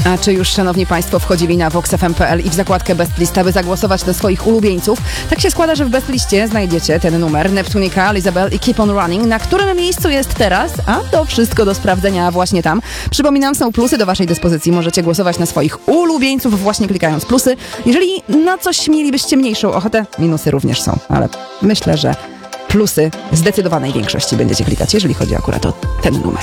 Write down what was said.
A czy już, szanowni państwo, wchodzili na voxfm.pl i w zakładkę Best List, aby zagłosować na swoich ulubieńców? Tak się składa, że w Best Liście znajdziecie ten numer Neptunika, Lizabel i Keep on Running. Na którym miejscu jest teraz? A to wszystko do sprawdzenia właśnie tam. Przypominam, są plusy do waszej dyspozycji. Możecie głosować na swoich ulubieńców właśnie klikając plusy. Jeżeli na coś mielibyście mniejszą ochotę, minusy również są, ale myślę, że plusy zdecydowanej większości będziecie klikać, jeżeli chodzi akurat o ten numer.